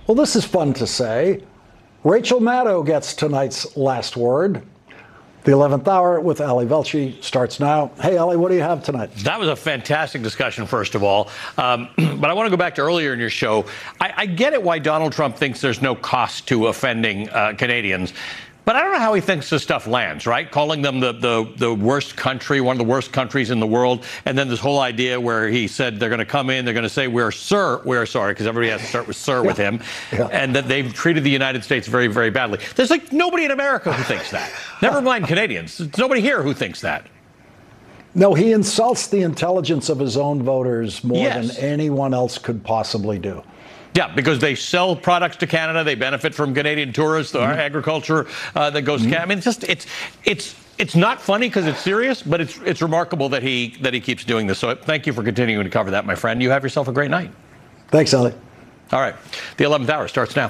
Well, this is fun to say. Rachel Maddow gets tonight's last word. The 11th Hour with Ali Velshi starts now. Hey, Ali, what do you have tonight? That was a fantastic discussion, first of all. But I want to go back to earlier in your show. I get it why Donald Trump thinks there's no cost to offending Canadians. But I don't know how he thinks this stuff lands, right? Calling them the worst country, one of the worst countries in the world. And then this whole idea where he said they're going to come in, they're going to say, we're sorry, because everybody has to start with sir with him. Yeah. And that they've treated the United States very, very badly. There's like nobody in America who thinks that. Never mind Canadians. There's nobody here who thinks that. No, he insults the intelligence of his own voters more than anyone else could possibly do. Yeah, because they sell products to Canada, they benefit from Canadian tourists, our agriculture that goes to Canada. I mean, it's not funny because it's serious, but it's remarkable that he keeps doing this. So thank you for continuing to cover that, my friend. You have yourself a great night. Thanks, Ali. All right, the 11th Hour starts now.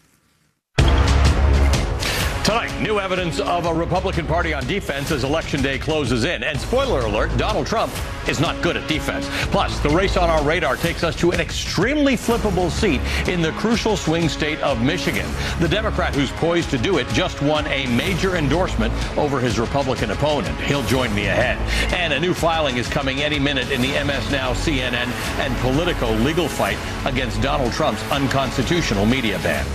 Tonight, new evidence of a Republican Party on defense as Election Day closes in. And spoiler alert, Donald Trump is not good at defense. Plus, the race on our radar takes us to an extremely flippable seat in the crucial swing state of Michigan. The Democrat who's poised to do it just won a major endorsement over his Republican opponent. He'll join me ahead. And a new filing is coming any minute in the MS Now, CNN, and Politico legal fight against Donald Trump's unconstitutional media ban.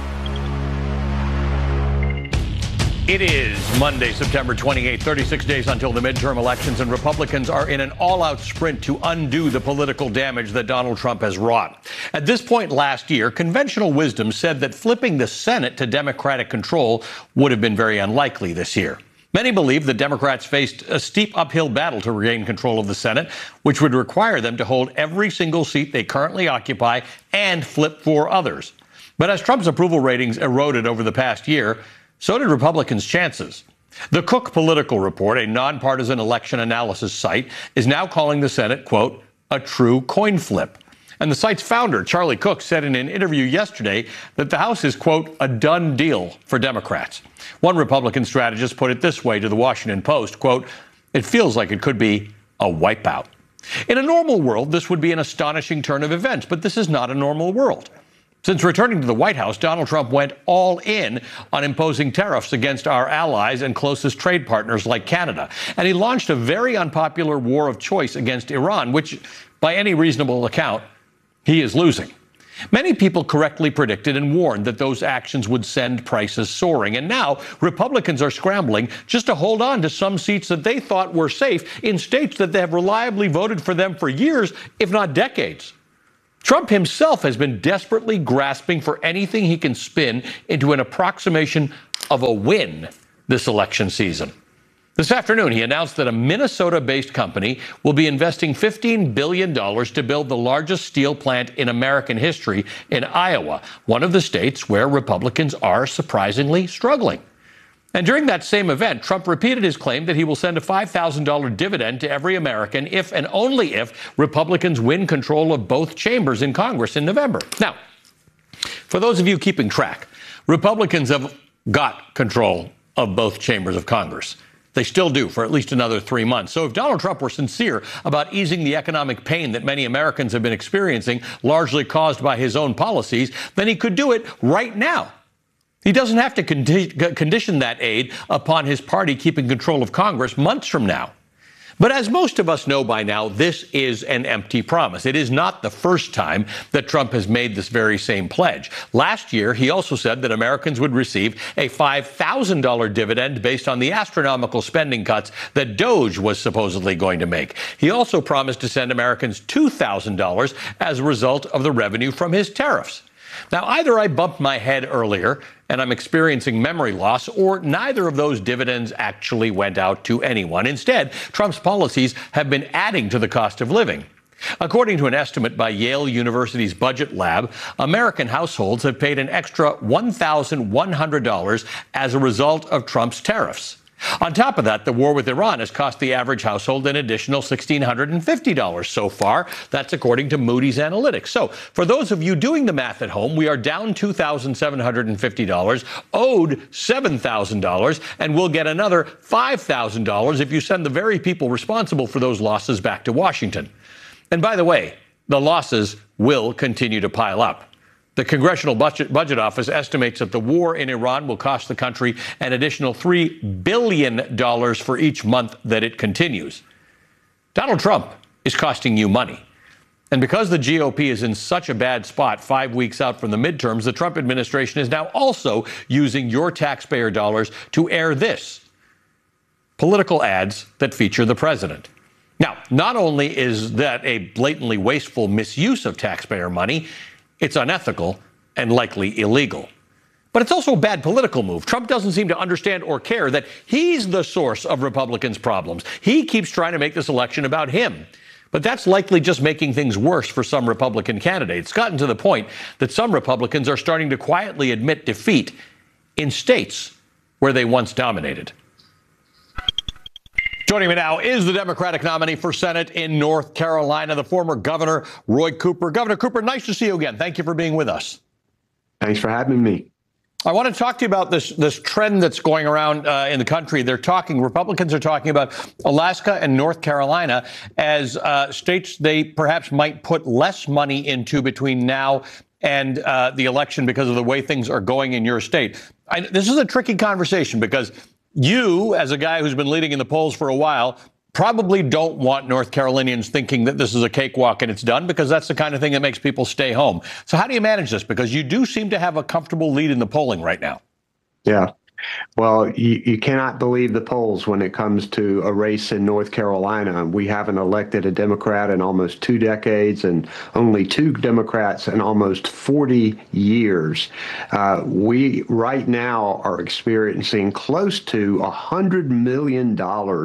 It is Monday, September 28th, 36 days until the midterm elections, and Republicans are in an all-out sprint to undo the political damage that Donald Trump has wrought. At this point last year, conventional wisdom said that flipping the Senate to Democratic control would have been very unlikely this year. Many believe the Democrats faced a steep uphill battle to regain control of the Senate, which would require them to hold every single seat they currently occupy and flip 4 others. But as Trump's approval ratings eroded over the past year, so did Republicans' chances. The Cook Political Report, a nonpartisan election analysis site, is now calling the Senate, quote, a true coin flip. And the site's founder, Charlie Cook, said in an interview yesterday that the House is, quote, a done deal for Democrats. One Republican strategist put it this way to the Washington Post, quote, it feels like it could be a wipeout. In a normal world, this would be an astonishing turn of events, but this is not a normal world. Since returning to the White House, Donald Trump went all in on imposing tariffs against our allies and closest trade partners like Canada. And he launched a very unpopular war of choice against Iran, which, by any reasonable account, he is losing. Many people correctly predicted and warned that those actions would send prices soaring. And now Republicans are scrambling just to hold on to some seats that they thought were safe in states that they have reliably voted for them for years, if not decades. Trump himself has been desperately grasping for anything he can spin into an approximation of a win this election season. This afternoon, he announced that a Minnesota-based company will be investing $15 billion to build the largest steel plant in American history in Iowa, one of the states where Republicans are surprisingly struggling. And during that same event, Trump repeated his claim that he will send a $5,000 dividend to every American if and only if Republicans win control of both chambers in Congress in November. Now, for those of you keeping track, Republicans have got control of both chambers of Congress. They still do for at least another 3 months. So if Donald Trump were sincere about easing the economic pain that many Americans have been experiencing, largely caused by his own policies, then he could do it right now. He doesn't have to condition that aid upon his party keeping control of Congress months from now. But as most of us know by now, this is an empty promise. It is not the first time that Trump has made this very same pledge. Last year, he also said that Americans would receive a $5,000 dividend based on the astronomical spending cuts that DOJ was supposedly going to make. He also promised to send Americans $2,000 as a result of the revenue from his tariffs. Now, either I bumped my head earlier and I'm experiencing memory loss, or neither of those dividends actually went out to anyone. Instead, Trump's policies have been adding to the cost of living. According to an estimate by Yale University's Budget Lab, American households have paid an extra $1,100 as a result of Trump's tariffs. On top of that, the war with Iran has cost the average household an additional $1,650 so far. That's according to Moody's Analytics. So for those of you doing the math at home, we are down $2,750, owed $7,000, and we'll get another $5,000 if you send the very people responsible for those losses back to Washington. And by the way, the losses will continue to pile up. The Congressional Budget Office estimates that the war in Iran will cost the country an additional $3 billion for each month that it continues. Donald Trump is costing you money. And because the GOP is in such a bad spot 5 weeks out from the midterms, the Trump administration is now also using your taxpayer dollars to air this: political ads that feature the president. Now, not only is that a blatantly wasteful misuse of taxpayer money, it's unethical and likely illegal. But it's also a bad political move. Trump doesn't seem to understand or care that he's the source of Republicans' problems. He keeps trying to make this election about him. But that's likely just making things worse for some Republican candidates. It's gotten to the point that some Republicans are starting to quietly admit defeat in states where they once dominated. Joining me now is the Democratic nominee for Senate in North Carolina, the former Governor Roy Cooper. Governor Cooper, nice to see you again. Thank you for being with us. Thanks for having me. I want to talk to you about this trend that's going around in the country. Republicans are talking about Alaska and North Carolina as states they perhaps might put less money into between now and the election because of the way things are going in your state. This is a tricky conversation because you, as a guy who's been leading in the polls for a while, probably don't want North Carolinians thinking that this is a cakewalk and it's done, because that's the kind of thing that makes people stay home. So how do you manage this? Because you do seem to have a comfortable lead in the polling right now. Yeah. Well, you cannot believe the polls when it comes to a race in North Carolina. We haven't elected a Democrat in almost 2 decades and only 2 Democrats in almost 40 years. We right now are experiencing close to $100 million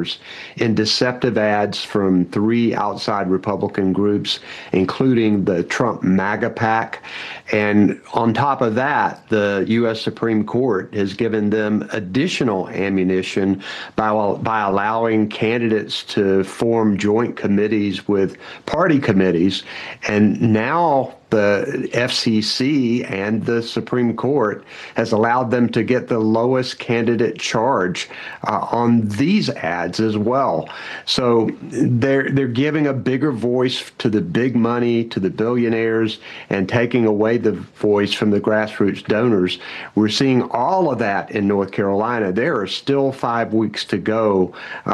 in deceptive ads from 3 outside Republican groups, including the Trump MAGA PAC. And on top of that, the U.S. Supreme Court has given them additional ammunition by allowing candidates to form joint committees with party committees. And now the FCC and the Supreme Court has allowed them to get the lowest candidate charge on these ads as well. So they're giving a bigger voice to the big money, to the billionaires, and taking away the voice from the grassroots donors. We're seeing all of that in North Carolina. There are still 5 weeks to go,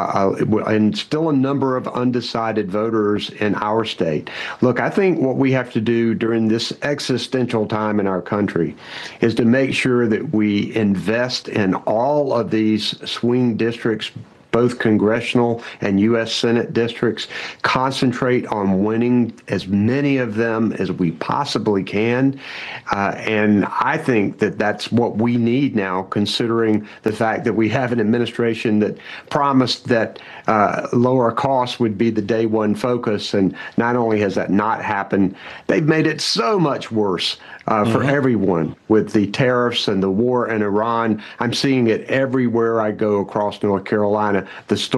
and still a number of undecided voters in our state. Look, I think what we have to do during this existential time in our country is to make sure that we invest in all of these swing districts, both congressional and U.S. Senate districts, concentrate on winning as many of them as we possibly can. And I think that that's what we need now, considering the fact that we have an administration that promised that lower costs would be the day one focus. And not only has that not happened, they've made it so much worse for everyone with the tariffs and the war in Iran. I'm seeing it everywhere I go across North Carolina. The